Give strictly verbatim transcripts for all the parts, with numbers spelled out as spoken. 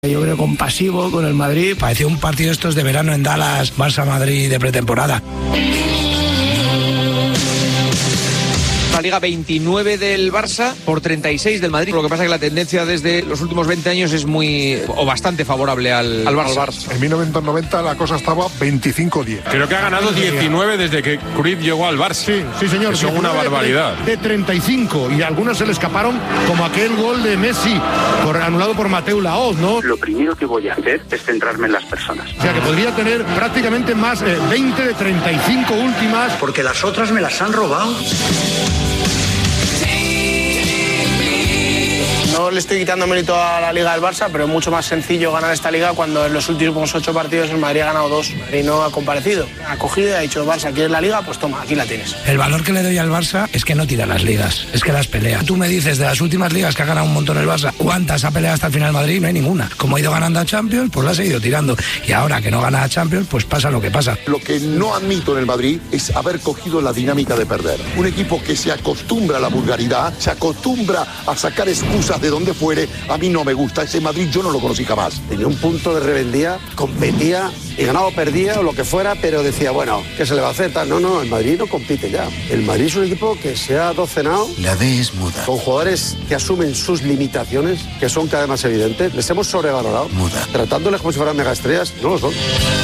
Yo creo compasivo con el Madrid, parecía un partido estos de verano en Dallas, Barça-Madrid de pretemporada. La Liga veintinueve del Barça por treinta y seis del Madrid. Lo que pasa es que la tendencia desde los últimos veinte años es muy o bastante favorable al, al, Barça. al Barça. En mil novecientos noventa la cosa estaba veinticinco diez. Creo que ha ganado diecinueve desde que Cruyff llegó al Barça. Sí, sí señor. Son una barbaridad. De treinta y cinco y algunos se le escaparon, como aquel gol de Messi por, anulado por Mateu Laoz, ¿no? Lo primero que voy a hacer es centrarme en las personas. O sea que podría tener prácticamente más eh, veinte de treinta y cinco últimas. Porque las otras me las han robado. No le estoy quitando mérito a la Liga del Barça, pero es mucho más sencillo ganar esta Liga cuando en los últimos ocho partidos el Madrid ha ganado dos. El Madrid no ha comparecido, ha cogido y ha dicho, Barça, ¿quieres la Liga? Pues toma, aquí la tienes. El valor que le doy al Barça es que no tira las ligas, es que las pelea. Tú me dices de las últimas ligas que ha ganado un montón el Barça, ¿cuántas ha peleado hasta el final el Madrid? No hay ninguna. Como ha ido ganando a Champions, pues la ha seguido tirando. Y ahora que no gana a Champions, pues pasa lo que pasa. Lo que no admito en el Madrid es haber cogido la dinámica de perder. Un equipo que se acostumbra a la vulgaridad, se acostumbra a sacar excusas de donde fuere. A mí no me gusta, ese Madrid yo no lo conocí jamás. Tenía un punto de rebeldía, competía y ganaba o perdía o lo que fuera, pero decía, bueno, ¿qué se le va a hacer? No, no, el Madrid no compite ya. El Madrid es un equipo que se ha docenado. La D es muda. Con jugadores que asumen sus limitaciones, que son cada vez más evidentes. Les hemos sobrevalorado. Muda. Tratándoles como si fueran megaestrellas, no lo son.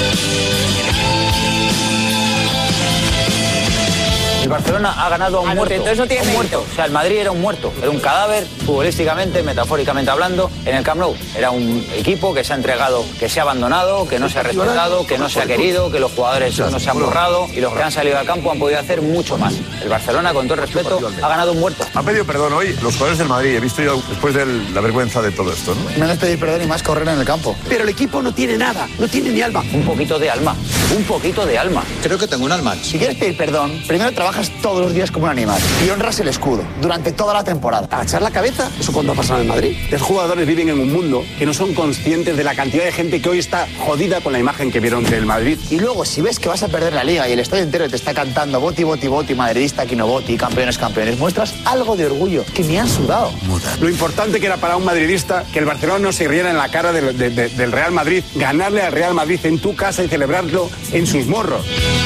El Barcelona ha ganado a un ah, muerto, entonces no tiene un muerto. O sea, el Madrid era un muerto, era un cadáver, futbolísticamente, metafóricamente hablando, en el Camp Nou. Era un equipo que se ha entregado, que se ha abandonado, que no se ha respetado, que no se ha querido, que los jugadores no se han borrado y los que han salido al campo han podido hacer mucho más. El Barcelona, con todo el respeto, ha ganado un muerto. Han pedido perdón hoy los jugadores del Madrid. He visto yo después de la vergüenza de todo esto, ¿no? Menos pedir perdón y más correr en el campo. Pero el equipo no tiene nada, no tiene ni alma. Un poquito de alma, un poquito de alma. Creo que tengo un alma. Si quieres pedir perdón, primero trabajas todos los días como un animal y honras el escudo durante toda la temporada. Agachar la cabeza, eso cuando ha pasado en el Madrid. Los jugadores viven en un mundo que no son conscientes de la cantidad de gente que hoy está jodida con la imagen que vieron del Madrid. Y luego, si ves que vas a perder la Liga y el estadio entero te está cantando Boti, Boti, Boti, madridista, aquí no Boti, campeones, campeones, muestras algo de orgullo que me han sudado. Muda. Lo importante que era para un madridista que el Barcelona no se riera en la cara de, de, de, del Real Madrid, ganarle al Real Madrid en tu casa y celebrarlo en sus morros.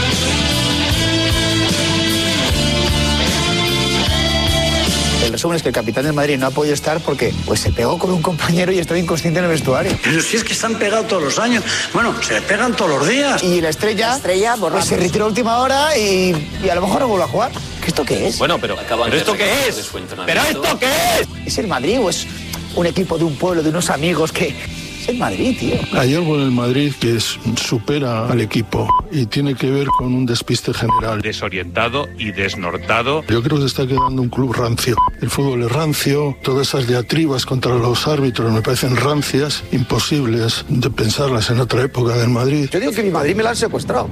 El resumen es que el capitán del Madrid no ha podido estar porque pues se pegó con un compañero y estaba inconsciente en el vestuario. Pero si es que están pegados todos los años. Bueno, se pegan todos los días. Y la estrella, la estrella pues, se retiró a última hora y, y a lo mejor no vuelve a jugar. ¿Esto qué es? Bueno, pero, ¿pero esto qué es? ¿Pero esto qué es? ¿Es el Madrid o es un equipo de un pueblo, de unos amigos que... Es el Madrid, tío. Hay algo en el Madrid que es, supera al equipo y tiene que ver con un despiste general. Desorientado y desnortado. Yo creo que se está quedando un club rancio. El fútbol es rancio, todas esas diatribas contra los árbitros me parecen rancias, imposibles de pensarlas en otra época del Madrid. Yo digo que mi Madrid me la han secuestrado.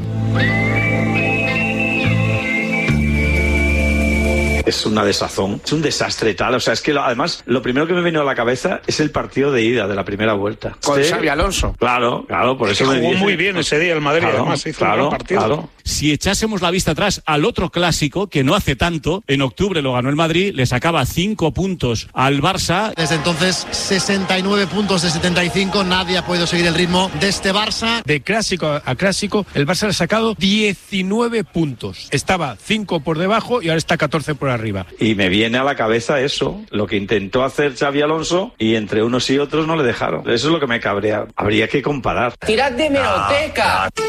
Es una desazón, es un desastre tal. O sea, es que lo, además lo primero que me vino a la cabeza es el partido de ida de la primera vuelta. Con ¿Sí? Xabi Alonso. Claro, claro, por es eso que me jugó dije. muy bien ese día el Madrid, claro, además hizo claro, un gran partido. Claro. Si echásemos la vista atrás al otro clásico, que no hace tanto, en octubre lo ganó el Madrid, le sacaba cinco puntos al Barça. Desde entonces, sesenta y nueve puntos de setenta y cinco, nadie ha podido seguir el ritmo de este Barça. De clásico a clásico, el Barça le ha sacado diecinueve puntos. Estaba cinco por debajo y ahora está catorce por arriba. Y me viene a la cabeza eso, lo que intentó hacer Xabi Alonso y entre unos y otros no le dejaron. Eso es lo que me cabrea. Habría que comparar. ¡Tirad de hemeroteca! Ah.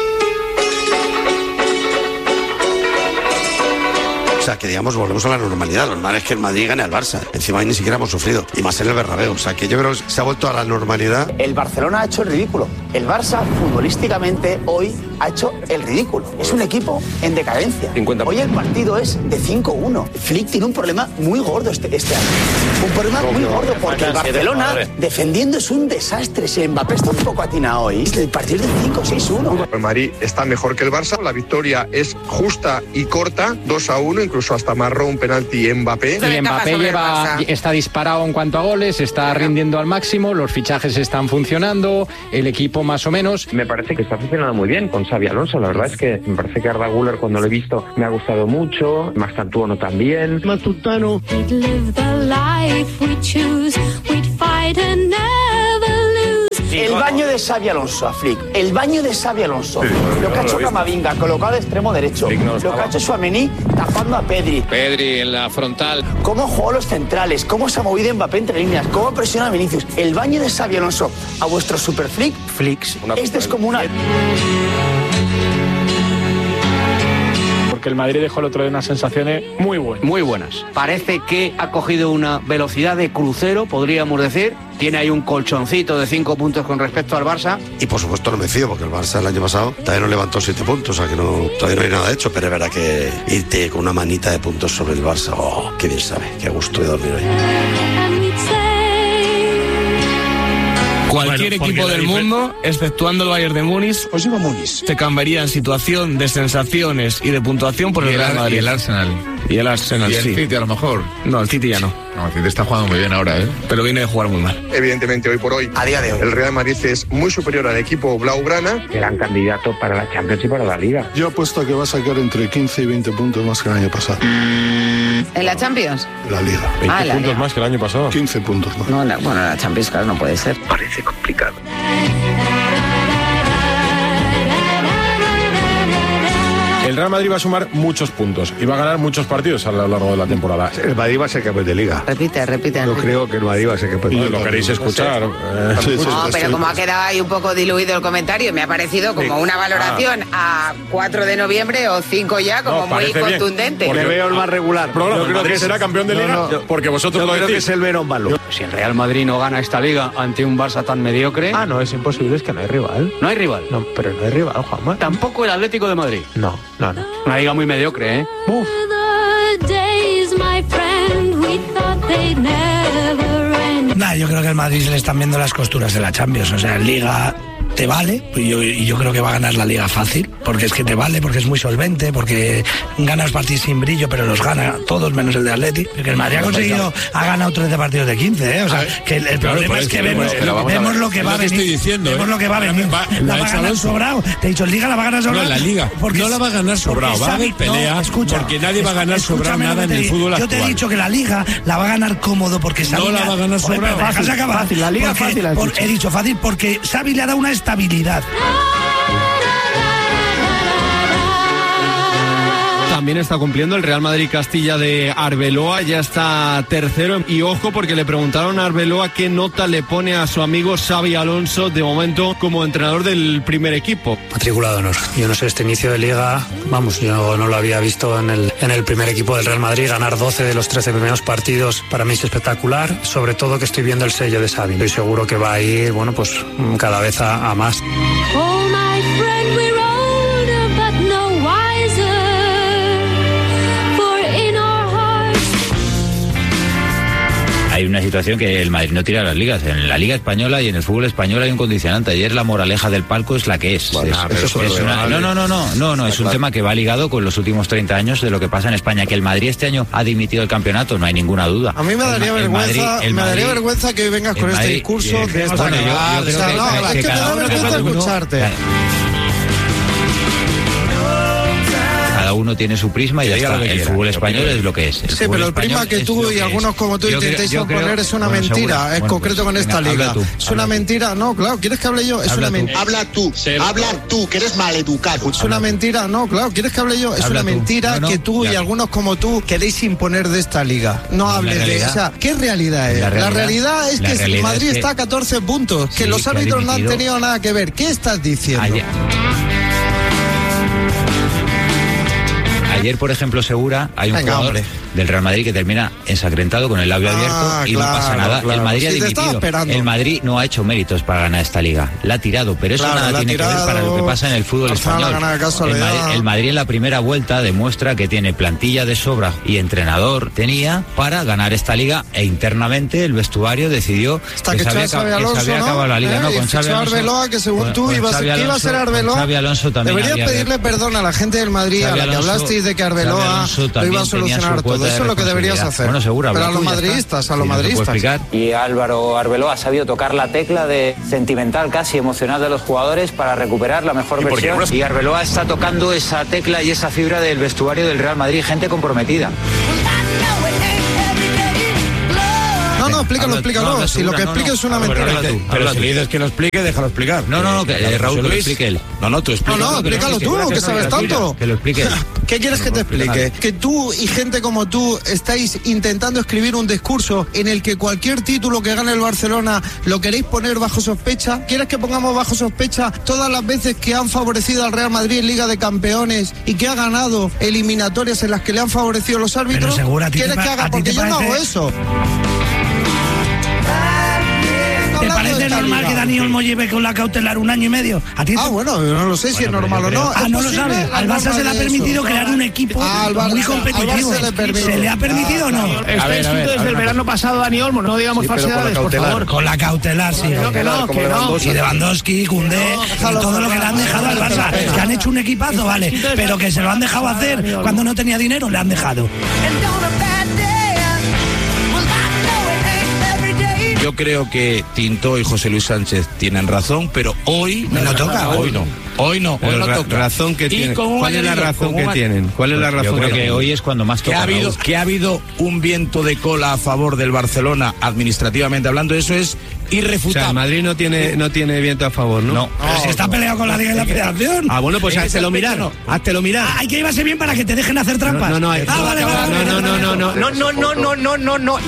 O sea, que digamos, volvemos a la normalidad. Lo normal es que el Madrid gane al Barça. Encima ahí ni siquiera hemos sufrido. Y más en el Bernabéu. O sea, que yo creo que se ha vuelto a la normalidad. El Barcelona ha hecho el ridículo. El Barça, futbolísticamente, hoy ha hecho el ridículo. Es un equipo en decadencia. cincuenta Hoy el partido es de cinco uno. Flick tiene un problema muy gordo este, este año. Un problema muy gordo porque el Barcelona, defendiendo, es un desastre. Si Mbappé está un poco atinado hoy, el partido es de cinco seis uno. El Madrid está mejor que el Barça. La victoria es justa y corta, dos a uno. Incluso hasta marró un penalti Mbappé. Y Mbappé lleva, está disparado en cuanto a goles, está rindiendo al máximo, los fichajes están funcionando, el equipo más o menos. Me parece que está funcionando muy bien con Xabi Alonso. La verdad es que me parece que Arda Güler, cuando lo he visto, me ha gustado mucho. Mastantuono también. Matutano. El baño de Xabi Alonso a Flick. El baño de Xabi Alonso. Sí, lo que ha hecho Camavinga, colocado de extremo derecho. No lo que ha hecho Tchouaméni, tapando a Pedri. Pedri en la frontal. Cómo jugó los centrales, cómo se ha movido Mbappé entre líneas, cómo presiona a Vinicius. El baño de Xabi Alonso a vuestro super Flick. Flicks. Es descomunal. Porque el Madrid dejó el otro día unas sensaciones muy buenas. Muy buenas. Parece que ha cogido una velocidad de crucero, podríamos decir. Tiene ahí un colchoncito de cinco puntos con respecto al Barça. Y por supuesto no me fío, porque el Barça el año pasado todavía no levantó siete puntos, o sea que no, todavía no hay nada hecho, pero es verdad que irte con una manita de puntos sobre el Barça, oh, qué bien sabe, qué gusto de dormir hoy. Cualquier bueno, equipo del mundo, exceptuando el Bayern de Múnich, pues digo Múnich, se cambiaría en situación de sensaciones y de puntuación por el Real Madrid. Y el Arsenal. Y el Arsenal, y el sí. City a lo mejor. No, el City ya no. No, el City está jugando muy bien ahora, ¿eh? Pero viene de jugar muy mal. Evidentemente, hoy por hoy, a día de hoy, el Real Madrid es muy superior al equipo blaugrana. Gran candidato para la Champions y para la Liga. Yo apuesto a que va a sacar entre quince y veinte puntos más que el año pasado. ¿En la Champions? La Liga. veinte ah, la puntos Liga. Más que el año pasado. quince puntos más. No, la, bueno, la Champions, claro, no puede ser. Parece complicado. El Real Madrid va a sumar muchos puntos y va a ganar muchos partidos a lo largo de la temporada. El Madrid va a ser campeón de Liga. Repite, repite. Yo creo que el Madrid va a ser campeón de Liga. Lo queréis escuchar. Eh, sí, sí, no, pero como ha quedado ahí un poco diluido el comentario, me ha parecido como una valoración ah. a cuatro de noviembre o cinco ya, como no, muy contundente. Porque veo el más regular. Programa, yo creo que será campeón de Liga no, no. porque vosotros yo lo creo decís. Que es el menos malo. Si el Real Madrid no gana esta Liga ante un Barça tan mediocre... Ah, no, es imposible, es que no hay rival. ¿No hay rival? No, pero no hay rival, Juanma. Tampoco el Atlético de Madrid. No, no, no. Una Liga muy mediocre, ¿eh? Uf. Nah, yo creo que al Madrid se le están viendo las costuras de la Champions. O sea, en Liga te vale, y yo, y yo creo que va a ganar la Liga fácil, porque es que te vale, porque es muy solvente, porque gana los partidos sin brillo, pero los gana todos menos el de Atleti. Porque el Madrid ha conseguido, ha ganado trece partidos de quince, ¿eh? O sea, que el, el claro, problema es que vemos, vemos lo que va a venir. Diciendo, vemos ¿eh? lo que va a venir. Va, la va a ganar sobrado. Te he dicho, en Liga la va a ganar sobrado. No, la Liga porque no la va a ganar sobrado, va a haber pelea, no, escucha, porque nadie va a ganar sobrado nada en el fútbol actual. Yo te he dicho que la Liga la va a ganar cómodo, porque Xavi no la va a ganar sobrado. Fácil, la Liga fácil. He dicho fácil porque Xavi le ha dado una estabilidad. También está cumpliendo el Real Madrid Castilla de Arbeloa, ya está tercero. Y ojo, porque le preguntaron a Arbeloa qué nota le pone a su amigo Xabi Alonso de momento como entrenador del primer equipo. Matriculado de honor. Yo no sé, este inicio de Liga, vamos, yo no lo había visto en el, en el primer equipo del Real Madrid. Ganar doce de los trece primeros partidos para mí es espectacular, sobre todo que estoy viendo el sello de Xavi. Estoy seguro que va a ir, bueno, pues cada vez a, a más. Oh, my friend, we're older, but no wiser. Hay una situación que el Madrid no tira a las ligas. En la Liga Española y en el fútbol español hay un condicionante. Ayer la moraleja del palco es la que es. Bueno, es, es, es una, no, no, no, no, no, no. Es un tema que va ligado con los últimos treinta años de lo que pasa en España. Que el Madrid este año ha dimitido el campeonato, no hay ninguna duda. A mí me daría el, vergüenza, el Madrid, el me daría Madrid, vergüenza que vengas con Madrid, este discurso eh, de esta bueno, yo, yo creo o sea, que, no, que, es que que me da vergüenza escucharte. Cada uno tiene su prisma y ya está. El quiera, fútbol español es lo que es. El sí, pero el prisma que tú y algunos como tú intentéis poner es una bueno, mentira, seguro. es bueno, concreto pues, con esta venga, liga. Tú, es una mentira, tú. no, claro, ¿quieres que hable yo? Es habla una mentira. Habla tú, habla tú, que eres maleducado. Es una mentira, no, claro, ¿quieres que hable yo? Es habla una mentira no, no, que tú ya. y algunos como tú queréis imponer de esta liga. No hables de esa. ¿Qué realidad es? La realidad, la realidad es que realidad Madrid es que... está a catorce puntos, que sí, los árbitros no han tenido nada que ver. ¿Qué estás diciendo? Ayer. Ayer, por ejemplo, Segura, hay un Venga, jugador hombre. del Real Madrid que termina ensangrentado con el labio ah, abierto y claro, no pasa nada. Claro. El Madrid sí, ha dimitido. El Madrid no ha hecho méritos para ganar esta liga. La ha tirado, pero eso claro, nada tiene tirado, que ver para lo que pasa en el fútbol español. El Madrid, el Madrid en la primera vuelta demuestra que tiene plantilla de sobra y entrenador tenía para ganar esta liga e internamente el vestuario decidió Hasta que, que, se había, Alonso, que se había ¿no? acabado la liga. ¿Eh? No, con Xabi Alonso, Arbeloa, que según con, tú con ibas, Alonso, iba a ser Arbeloa. Xabi Alonso también deberías había... pedirle perdón a la gente del Madrid Xabi a la que Alonso, hablasteis de que Arbeloa lo iba a solucionar todo. Eso es lo que deberías hacer. Bueno, seguro, pero a los madridistas, a los madridistas. Y Álvaro Arbeloa ha sabido tocar la tecla de sentimental, casi emocional de los jugadores para recuperar la mejor versión. Y Arbeloa está tocando esa tecla y esa fibra del vestuario del Real Madrid, gente comprometida. No, no, no, explícalo, explícalo. No, si lo que explica es una mentira. Pero, pero si le dices que lo explique, déjalo explicar. No, no, no, que eh, Raúl, que lo explique él. No, no, tú explícalo. No, no, explícalo tú, que sabes tanto. Que lo explique él. ¿Qué quieres que te explique? Que tú y gente como tú estáis intentando escribir un discurso en el que cualquier título que gane el Barcelona lo queréis poner bajo sospecha. ¿Quieres que pongamos bajo sospecha todas las veces que han favorecido al Real Madrid en Liga de Campeones y que ha ganado eliminatorias en las que le han favorecido los árbitros? ¿Quieres que haga? Porque yo no hago eso. ¿Te parece normal que Dani Olmo lleve con la cautelar un año y medio? ¿A ti ah, bueno, yo no lo sé bueno, si es normal o no. Ah, no lo sabes. Al Barça se le ha permitido crear un equipo ah, Barça, muy competitivo. Se le, ¿Se le ha permitido ah, o no? Está escrito desde el verano pasado, Dani Olmo, no digamos sí, falsedades, por favor. Con la cautelar, sí. No, que no, que no. Y Lewandowski, Koundé, no, y todo lo que le han dejado al Barça. Que han hecho un equipazo, vale, pero que se lo han dejado hacer cuando no tenía dinero, le han dejado. Yo creo que Tinto y José Luis Sánchez tienen razón, pero hoy no, no toca. Hoy no. Hoy no. Hoy no ra toca. Razón que tienen. ¿Cuál es la razón que tienen? ¿Cuál es la razón? Yo creo que hoy es cuando más toca. Que ha habido, que ha habido un viento de cola a favor del Barcelona, administrativamente hablando, eso es irrefutable. O sea, Madrid no tiene, no tiene viento a favor, ¿no? No. Pero si está peleado con la Liga de la Federación. Ah, bueno, pues háztelo mirar. No. Háztelo mirar. Ah, hay que llevarse bien para que te dejen hacer trampas. No, no, no. Ah, vale, vale. No, no, no, no, no, no, no, no, no, no, no.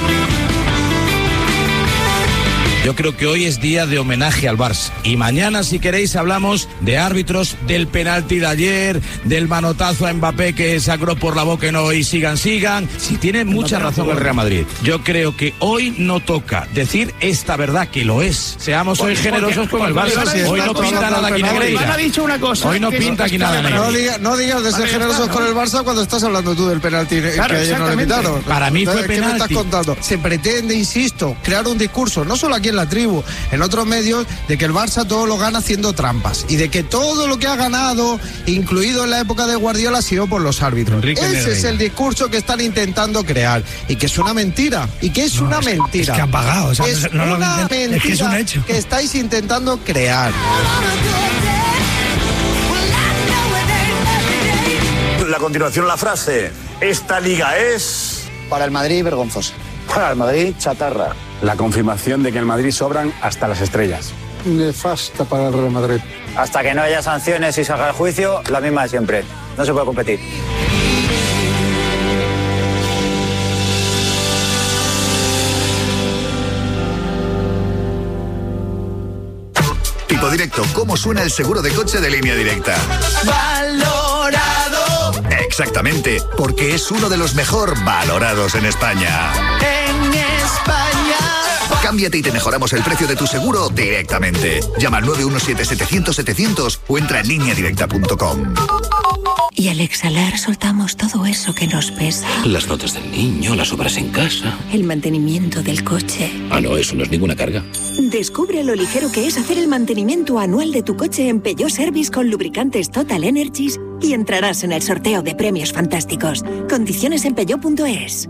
Yo creo que hoy es día de homenaje al Barça. Y mañana, si queréis, hablamos de árbitros, del penalti de ayer, del manotazo a Mbappé que sacró por la boca y no, y sigan, sigan. Si tiene mucha razón el Real Madrid. Yo creo que hoy no toca decir esta verdad, que lo es. Seamos hoy generosos con el Barça. Hoy no pinta nada aquí Negreira. Ha dicho una cosa. Hoy no pinta aquí nada Negreira. No digas no digas de ser generosos con el Barça cuando estás hablando tú del penalti que ayer no le quitaron. Para mí fue penalti. ¿Qué me estás contando? Se pretende, insisto, crear un discurso, no solo aquí en la tribu, en otros medios, de que el Barça todo lo gana haciendo trampas y de que todo lo que ha ganado, incluido en la época de Guardiola, ha sido por los árbitros. Enrique Ese Negreira. Es el discurso que están intentando crear y que es una mentira y que es no, una es, mentira. Es que han pagado, o sea, es no, no una lo mentira es que es un hecho. Que estáis intentando crear. A continuación la frase: esta liga es... Para el Madrid, vergonzosa. Para el Madrid, chatarra. La confirmación de que en Madrid sobran hasta las estrellas. Nefasta para el Real Madrid. Hasta que no haya sanciones y salga el juicio, la misma de siempre. No se puede competir. Tipo Directo, ¿cómo suena el seguro de coche de Línea Directa? Valorado. Exactamente, porque es uno de los mejor valorados en España. En España. Cámbiate y te mejoramos el precio de tu seguro directamente. Llama al nueve uno siete, setecientos, setecientos o entra en línea directa punto com. Y al exhalar soltamos todo eso que nos pesa. Las notas del niño, las obras en casa. El mantenimiento del coche. Ah, no, eso no es ninguna carga. Descubre lo ligero que es hacer el mantenimiento anual de tu coche en Peugeot Service con lubricantes Total Energies y entrarás en el sorteo de premios fantásticos. Condiciones en peugeot punto es.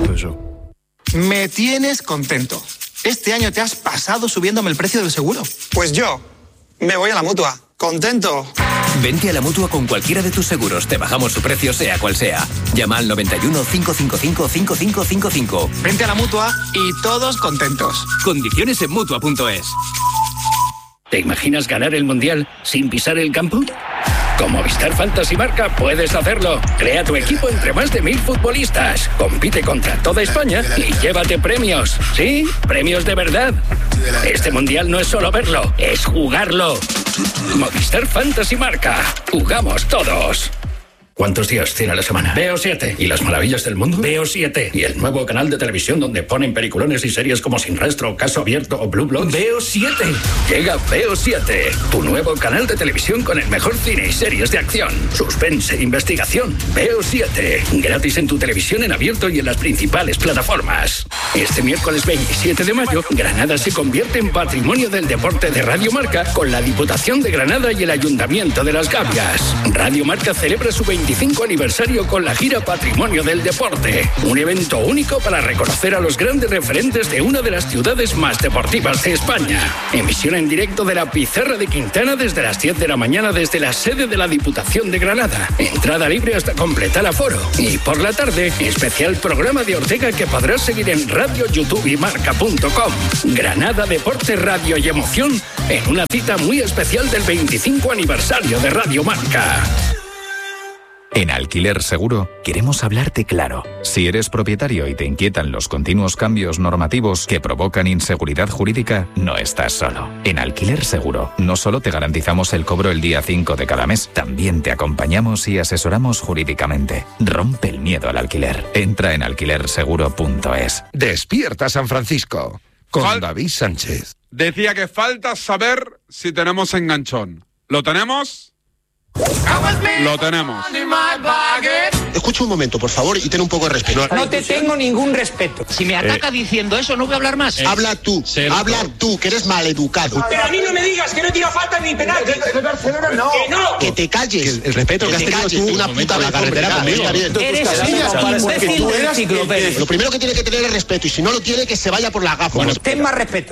Me tienes contento. Este año te has pasado subiéndome el precio del seguro. Pues yo me voy a la Mutua. Contento. Vente a la Mutua con cualquiera de tus seguros. Te bajamos su precio sea cual sea. Llama al noventa y uno, cinco cinco cinco, cinco cinco cinco cinco. Vente a la Mutua y todos contentos. Condiciones en Mutua punto es. ¿Te imaginas ganar el Mundial sin pisar el campo? Con Movistar Fantasy Marca puedes hacerlo. Crea tu equipo entre más de mil futbolistas. Compite contra toda España y llévate premios. ¿Sí? Premios de verdad. Este Mundial no es solo verlo, es jugarlo. Movistar Fantasy Marca. Jugamos todos. ¿Cuántos días tiene la semana? Veo siete. ¿Y las maravillas del mundo? Veo siete. ¿Y el nuevo canal de televisión donde ponen peliculones y series como Sin Rastro, Caso Abierto o Blue Bloods? Veo siete. Llega Veo siete, tu nuevo canal de televisión con el mejor cine y series de acción, suspense e investigación. Veo siete. Gratis en tu televisión en abierto y en las principales plataformas. Este miércoles veintisiete de mayo, Granada se convierte en Patrimonio del Deporte de Radio Marca con la Diputación de Granada y el Ayuntamiento de Las Gavias. Radio Marca celebra su veintisiete veinticinco aniversario con la gira Patrimonio del Deporte. Un evento único para reconocer a los grandes referentes de una de las ciudades más deportivas de España. Emisión en directo de la Pizarra de Quintana desde las diez de la mañana desde la sede de la Diputación de Granada. Entrada libre hasta completar aforo. Y por la tarde, especial programa de Ortega que podrás seguir en radio, YouTube y marca punto com. Granada Deporte, Radio y Emoción en una cita muy especial del veinticinco aniversario de Radio Marca. En Alquiler Seguro queremos hablarte claro. Si eres propietario y te inquietan los continuos cambios normativos que provocan inseguridad jurídica, no estás solo. En Alquiler Seguro no solo te garantizamos el cobro el día cinco de cada mes, también te acompañamos y asesoramos jurídicamente. Rompe el miedo al alquiler. Entra en alquiler seguro punto es. Despierta San Francisco con Fal- David Sánchez. Decía que falta saber si tenemos enganchón. ¿Lo tenemos? Lo tenemos. Escucha un momento, por favor, y ten un poco de respeto. No te tengo ningún respeto. Si me ataca eh, diciendo eso, no voy a hablar más. Eh, habla tú, eh, habla tú, que eres maleducado. Pero a mí no me digas que no tira falta ni penal. Que Barcelona no. Que no. Que te calles. Que el respeto que, que has tenido tú una puta la carretera conmigo. Eres imbécil de enciclopedia. Lo primero que tiene que tener es respeto, y si no lo tiene, que se vaya por la gafa. Bueno, ten más respeto.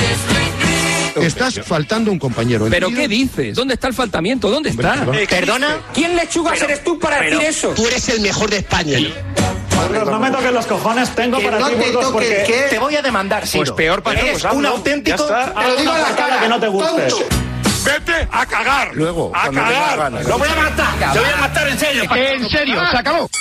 Estás faltando un compañero. ¿Pero qué dices? ¿Dónde está el faltamiento? ¿Dónde está? Eh, ¿Perdona? ¿Quién lechugas eres tú para decir eso? Tú eres el mejor de España. No me toques los cojones, tengo para ti Burgos, porque ¿qué? Te voy a demandar, Siro. Pues peor para eres un auténtico... Te lo digo a la cara, que no te guste. Vete a cagar. Luego, a cagar. Lo voy a matar. Te voy a matar en serio. En serio, se acabó.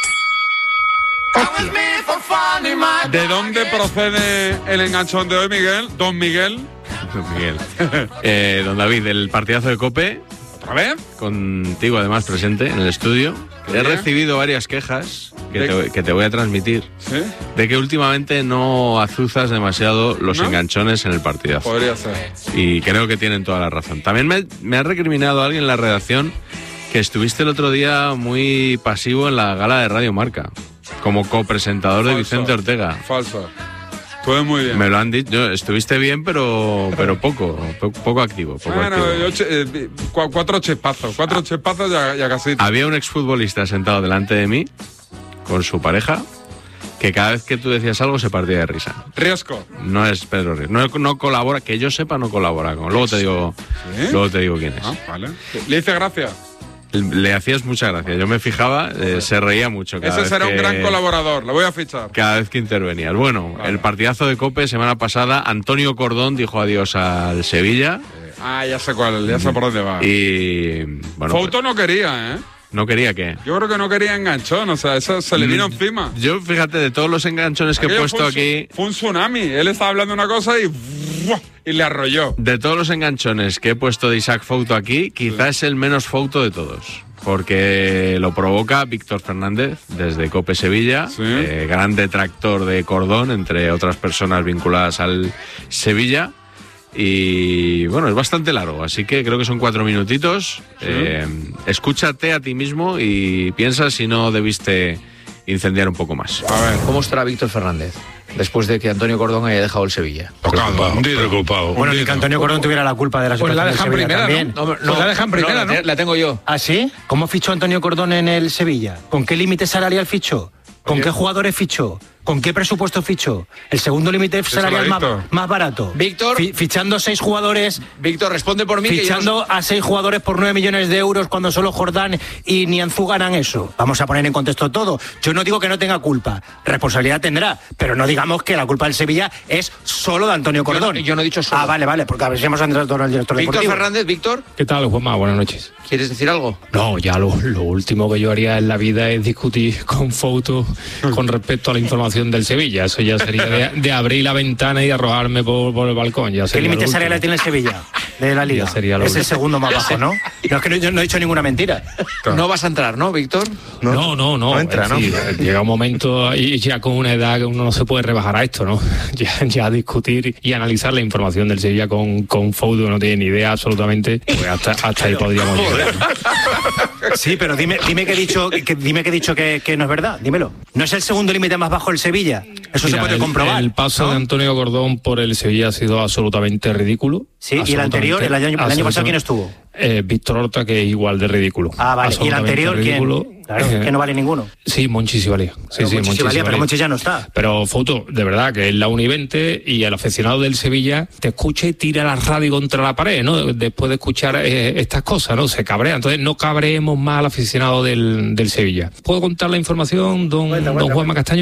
¿De dónde procede el enganchón de hoy, Miguel? Don Miguel. Don Miguel. eh, don David, del partidazo de COPE. ¿Otra vez? Contigo además presente en el estudio. He recibido varias quejas que te, que te voy a transmitir. ¿Sí? De que últimamente no azuzas demasiado los ¿No? enganchones en el partidazo. Podría ser. Y creo que tienen toda la razón. También me, me ha recriminado alguien en la redacción que estuviste el otro día muy pasivo en la gala de Radio Marca. Como copresentador de Vicente Ortega. Falso. Estuve muy bien. Me lo han dicho. Estuviste bien, pero pero poco, poco, poco activo. Poco bueno, activo. Yo, eh, cuatro chespazos. Cuatro chespazos ya, ya casi. Había un exfutbolista sentado delante de mí, con su pareja, que cada vez que tú decías algo se partía de risa. Riesco. No es Pedro Riesco. No, no colabora, que yo sepa, no colabora con. Luego te digo, ¿sí? Luego te digo quién es. Ah, vale. ¿Le hice gracia? Le hacías mucha gracia. Yo me fijaba, eh, se reía mucho. Cada Ese vez será que, un gran colaborador, lo voy a fichar. Cada vez que intervenías. Bueno, vale. El partidazo de COPE semana pasada, Antonio Cordón dijo adiós al Sevilla. Eh, ah, ya sé cuál, ya sé por dónde va. Y bueno, Fouto no quería, ¿eh? ¿No quería qué? Yo creo que no quería enganchón, o sea, eso se le vino mm, encima. Yo, fíjate, de todos los enganchones que Aquello he puesto fue un, aquí... Fue un tsunami, él estaba hablando una cosa y... y le arrolló. De todos los enganchones que he puesto de Isaac Fouto aquí, quizás sí. es el menos Fouto de todos. Porque lo provoca Víctor Fernández desde COPE Sevilla, sí. eh, gran detractor de Cordón, entre otras personas vinculadas al Sevilla. Y bueno, es bastante largo, así que creo que son cuatro minutitos. Sí. Eh, escúchate a ti mismo y piensa si no debiste incendiar un poco más. A ver. ¿Cómo estará Víctor Fernández después de que Antonio Cordón haya dejado el Sevilla? Preocupado, preocupado. Bueno, ni que Antonio Cordón tuviera la culpa de la situación pues la dejan del Sevilla primera, también. ¿no? No, no, pues la dejan primera, ¿no? La, la tengo yo. ¿Ah, sí? ¿Cómo fichó Antonio Cordón en el Sevilla? ¿Con qué límite salarial fichó? ¿Con Oye. qué jugadores fichó? ¿Con qué presupuesto fichó? El segundo límite salarial más, más barato. Víctor. Fi, fichando seis jugadores. Víctor, responde por mí. Fichando que yo no... a seis jugadores por nueve millones de euros cuando solo Jordán y Nianzú ganan eso. Vamos a poner en contexto todo. Yo no digo que no tenga culpa. Responsabilidad tendrá. Pero no digamos que la culpa del Sevilla es solo de Antonio Cordón. Yo no, yo no he dicho solo. Ah, vale, vale. Porque a ver si hemos entrado al director Víctor deportivo. Fernández, Víctor. ¿Qué tal, Juanma? Buenas noches. ¿Quieres decir algo? No, ya lo, lo último que yo haría en la vida es discutir con Fouto con respecto a la información del Sevilla. Eso ya sería de, de abrir la ventana y arrojarme por, por el balcón. Ya ¿Qué límite salarial tiene el Sevilla de la Liga? Sería es el segundo más bajo, ¿no? No es que no, yo no he dicho ninguna mentira. No vas a entrar, ¿no, Víctor? No, no, no. no, no entra, sí, ¿no? Llega un momento y ya con una edad que uno no se puede rebajar a esto, ¿no? Ya, ya discutir y analizar la información del Sevilla con, con Fouto no tiene ni idea absolutamente. Pues hasta, hasta ahí podríamos llegar. Sí, pero dime, dime que he dicho, que, dime que he dicho que, que no es verdad. Dímelo. ¿No es el segundo límite más bajo el Sevilla? Eso Mira, se puede el, comprobar. El paso ¿no? de Antonio Cordón por el Sevilla ha sido absolutamente ridículo. Sí, y el anterior, el año, el año pasado, ¿quién estuvo? eh, Víctor Horta, que es igual de ridículo. Ah, vale. ¿Y el anterior ridículo. quién? Claro, eh, que no vale ninguno. Sí, Monchi sí valía. Sí, pero sí, Monchi sí valía, pero Monchi ya no está. Pero, Foto, de verdad, que es la uno y veinte y el aficionado del Sevilla te escucha y tira la radio contra la pared, ¿no? Después de escuchar eh, estas cosas, ¿no? Se cabrea. Entonces, no cabreemos más al aficionado del, del Sevilla. ¿Puedo contar la información, don, cuenta, don Juanma Castaño?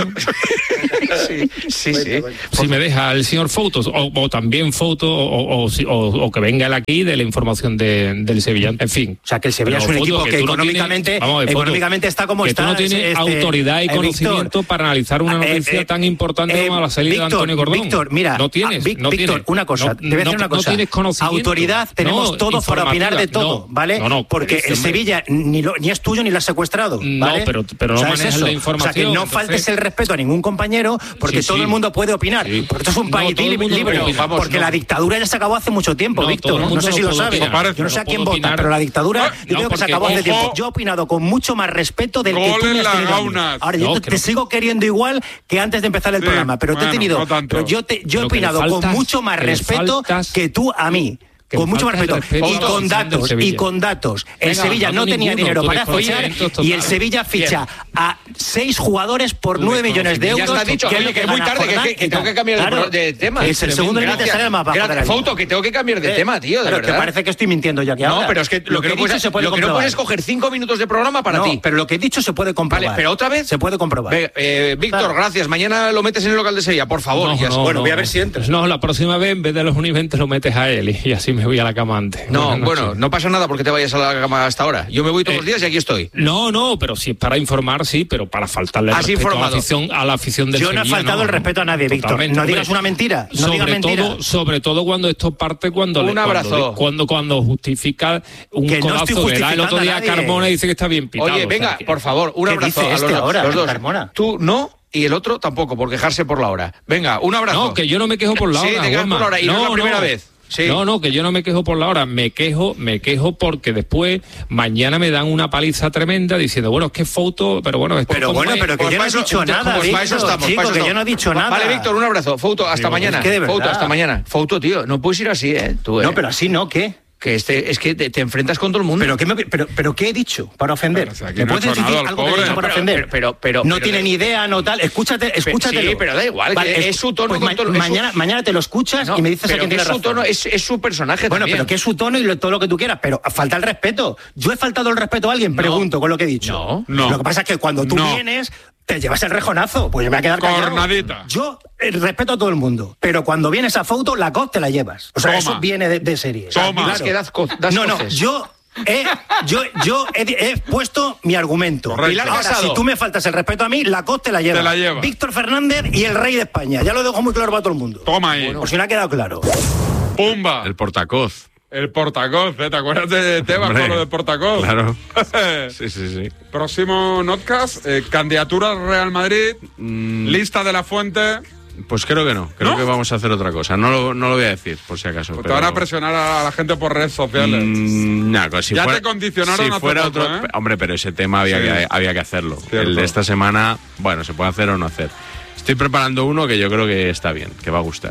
sí, sí, sí. Si me deja el señor Fotos, o, o también Foto, o, o, o, o que venga él aquí de la información de, del Sevilla. En fin. O sea, que el Sevilla es un equipo que, que económicamente, no tienes, económicamente Foto, está como que está. Tú no tienes este, autoridad y eh, conocimiento Víctor, para analizar una noticia eh, eh, tan importante eh, como la salida Víctor, de Antonio Cordón. Víctor, mira, no tienes, Víctor, no tienes, una cosa, no, te voy a decir no, una cosa. No tienes conocimiento. Autoridad tenemos no, todos para opinar de todo, no, ¿vale? No, no, porque el Sevilla ni, lo, ni es tuyo ni lo has secuestrado, ¿vale? No, pero, pero no manejas es la información. O sea, que no entonces... faltes el respeto a ningún compañero, porque sí, todo sí. el mundo puede opinar. Sí. Porque esto es un país no, libre, vamos, porque no. la dictadura ya se acabó hace mucho tiempo, no, Víctor. No sé si lo sabes. Yo no sé a quién vota, pero la dictadura yo creo que se acabó hace tiempo. Yo he opinado con mucho más respeto del que tú me has tenido. Ahora, yo te sigo queriendo igual que antes de empezar el programa, pero te he tenido. Pero yo he opinado con mucho más respeto que tú a mí. Con mucho más respeto y con datos y con datos el Venga, Sevilla no, no tenía ninguno, dinero para fichar y el Sevilla ficha Bien. a seis jugadores por nueve millones de euros. Ya está dicho, que, oye, que es muy tarde, que, que, que tengo que cambiar claro, de, de tema. Es el segundo límite salarial más bajo de la Foto, que tengo que cambiar de eh, tema, tío, de pero verdad. Que parece que estoy mintiendo ya que No, ahora. pero es que lo, lo que, que, no puedes, se puede lo que no puedes es coger cinco minutos de programa para no, ti. Pero lo que he dicho se puede comprobar. Vale, pero otra vez se puede comprobar. Eh, Víctor, gracias. Mañana lo metes en el local de Sevilla, por favor. Bueno, voy a ver si entras. No, la próxima vez en vez de los uno y veinte lo metes a él y así me voy a la cama antes. No, bueno, no pasa nada porque te vayas a la cama hasta ahora. Yo me voy todos eh, los días y aquí estoy. No, no, pero sí, para informar, sí, pero para faltarle el respeto a la, afición, a la afición del Yo no Sevilla, he faltado no, el respeto a nadie, Víctor. No digas una mentira. No sobre digas mentira. Todo, sobre todo cuando esto parte cuando un le, abrazo. Cuando, cuando, cuando justifica un que codazo no que da el otro día a Carmona y dice que está bien pitado. Oye, venga, o sea, por favor, un abrazo a los, este ahora, los dos. Carmona? Tú no. Y el otro tampoco, por quejarse por la hora. Venga, un abrazo. No, que yo no me quejo por la hora. Sí, te quejas por la hora y no, no es la primera no. vez. Sí. No, no, que yo no me quejo por la hora, me quejo, me quejo porque después mañana me dan una paliza tremenda diciendo, bueno, es que Foto, pero bueno, pero bueno, es, pero que pues yo no he dicho nada, pues para eso estamos, chico, para eso que estamos. yo no he dicho nada. Vale, Víctor, un abrazo. Foto, hasta sí, mañana. Es que Foto, hasta mañana. Foto, tío, no puedes ir así, eh, tú, eh. No, pero así no, ¿qué? Que este, es que te, te enfrentas con todo el mundo. ¿Pero qué, me, pero, pero qué he dicho para ofender? Pero, o sea, ¿Me no puedes decir algo algo que he dicho para pero, ofender? Pero, pero, pero, no pero, tiene ni idea, no tal. Escúchate, escúchatelo. Sí, pero da igual, vale, que es, es su tono. Pues con todo, ma- mañana, su... mañana te lo escuchas no, y me dices a quién tiene razón. Su tono, es, es su personaje bueno, también. pero que es su tono y lo, todo lo que tú quieras, pero falta el respeto. Yo he faltado el respeto a alguien, no, pregunto con lo que he dicho. No, no. Lo que pasa es que cuando tú no. vienes... te llevas el rejonazo, pues yo me voy a quedar callado. Cornadita. Yo eh, respeto a todo el mundo, pero cuando vienes a Foto, la coz te la llevas. O sea, Toma. eso viene de, de serie. Toma. Claro. Es que das, co- das no, no, coces. yo... Eh, yo yo he, he puesto mi argumento. Correcto. Ahora, si tú me faltas el respeto a mí, la coz te la lleva. Te la lleva. Víctor Fernández y el rey de España. Ya lo dejo muy claro para todo el mundo. Toma ahí. Bueno, por si no ha quedado claro. ¡Pumba! El portacoz. El portacoz, ¿eh? ¿Te acuerdas de Tebas con lo del portacoz? Claro. sí, sí, sí. Próximo notcast, eh, candidatura al Real Madrid, mm. lista de la Fuente. Pues creo que no, creo ¿No? que vamos a hacer otra cosa. No lo, no lo voy a decir, por si acaso. Pues pero... Te van a presionar a la gente por redes sociales. Mm, nah, si ya fuera, te condicionaron si a fuera otro, otro, ¿eh? Hombre, pero ese tema había, sí. que, había que hacerlo. Cierto. El de esta semana, bueno, se puede hacer o no hacer. Estoy preparando uno que yo creo que está bien, que va a gustar.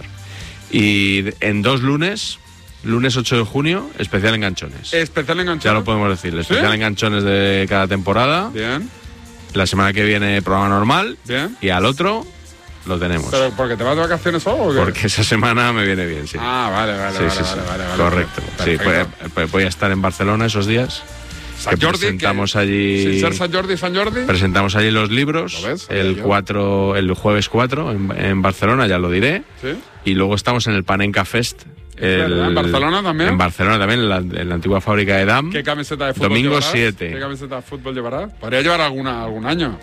Y en dos lunes... Lunes ocho de junio, especial enganchones. Especial enganchones. Ya lo podemos decir. Especial ¿Sí? enganchones de cada temporada. Bien. La semana que viene, programa normal. Bien. Y al otro, lo tenemos. ¿Pero porque te vas de vacaciones o qué? Porque esa semana me viene bien, sí. Ah, vale, vale, sí, vale, sí, vale, sí. vale, vale. Correcto. Sí, voy, voy a estar en Barcelona esos días. San Jordi, presentamos ¿qué? allí. Sin ser San Jordi, San Jordi. Presentamos allí los libros. ¿Lo ves? El cuatro, el jueves cuatro en, en Barcelona, ya lo diré. Sí. Y luego estamos en el Panenka Fest. El, ¿En Barcelona también? En Barcelona también, en la, en la antigua fábrica de D A M. ¿Qué camiseta de fútbol Domingo llevarás? siete. ¿Qué camiseta de fútbol llevarás? Podría llevar alguna algún año.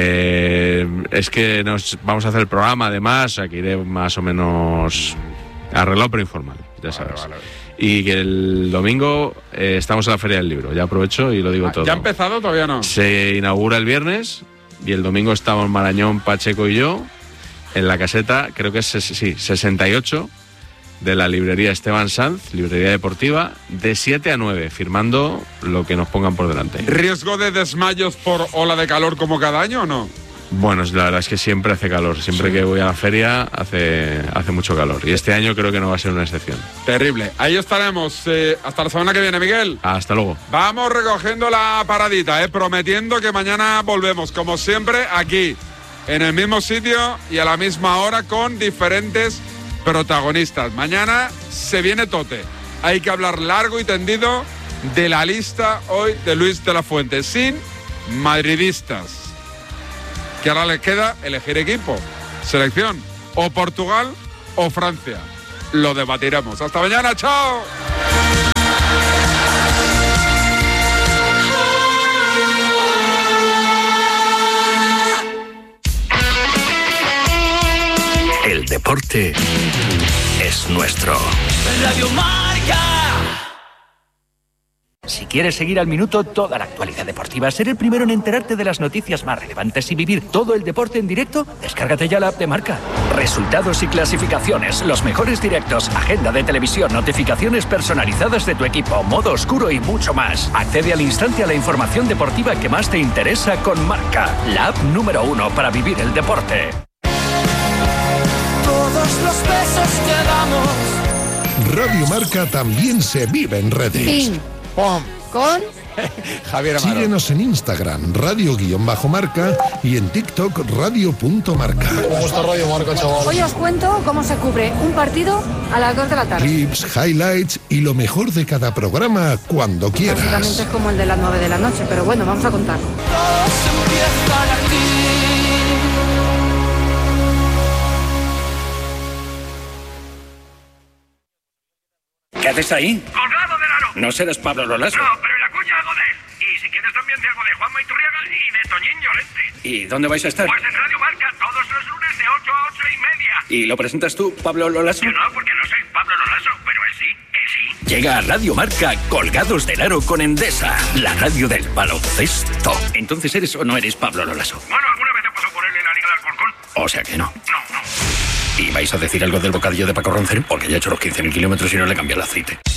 Eh, es que nos vamos a hacer el programa, además, o sea, que iré más o menos arreglado pero informal, ya vale, sabes. Vale, vale. Y que el domingo eh, estamos en la Feria del Libro, ya aprovecho y lo digo ah, todo. ¿Ya ha empezado o todavía no? Se inaugura el viernes y el domingo estamos Marañón, Pacheco y yo en la caseta, creo que es sí, sesenta y ocho de la librería Esteban Sanz, librería deportiva, de siete a nueve, firmando lo que nos pongan por delante. ¿Riesgo de desmayos por ola de calor como cada año o no? Bueno, la verdad es que siempre hace calor. Siempre sí. que voy a la feria hace, hace mucho calor. Y este año creo que no va a ser una excepción. Terrible. Ahí estaremos. Eh, hasta la semana que viene, Miguel. Hasta luego. Vamos recogiendo la paradita, eh, prometiendo que mañana volvemos, como siempre, aquí, en el mismo sitio y a la misma hora, con diferentes protagonistas. Mañana se viene tote. Hay que hablar largo y tendido de la lista hoy de Luis de la Fuente, sin madridistas. Que ahora les queda elegir equipo, selección, o Portugal o Francia. Lo debatiremos. Hasta mañana, chao. El deporte es nuestro. Radio Marca. Si quieres seguir al minuto toda la actualidad deportiva, ser el primero en enterarte de las noticias más relevantes y vivir todo el deporte en directo, descárgate ya la app de Marca. Resultados y clasificaciones, los mejores directos, agenda de televisión, notificaciones personalizadas de tu equipo, modo oscuro y mucho más. Accede al instante a la información deportiva que más te interesa con Marca, la app número uno para vivir el deporte. Todos los besos que damos. Radio Marca también se vive en redes. Pim, pom, con Javier Amaro. Síguenos en Instagram, radio-marca, y en TikTok, radio.marca. ¿Cómo está Radio Marca, chaval? Hoy os cuento cómo se cubre un partido a las dos de la tarde. Clips, highlights y lo mejor de cada programa cuando quieras. Básicamente es como el de las nueve de la noche, pero bueno, vamos a contarlo. ¿Qué haces ahí? ¡Colgado del aro! No serás Pablo Lolaso. No, pero en la cuña algo de él. Y si quieres también de algo de Juanma Iturriaga y de Toñín Llorente. ¿Y dónde vais a estar? Pues en Radio Marca, todos los lunes de ocho a ocho y media. ¿Y lo presentas tú, Pablo Lolaso? Yo no, porque no soy Pablo Lolaso, pero él sí, él sí. Llega a Radio Marca Colgados del Aro con Endesa, la radio del baloncesto. Entonces, ¿eres o no eres Pablo Lolaso? Bueno, alguna vez he pasado por él en la Liga del Alcorcón. O sea que no. No, no. ¿Y vais a decir algo del bocadillo de Paco Roncero? Porque ya ha hecho los quince mil kilómetros y no le cambia el aceite.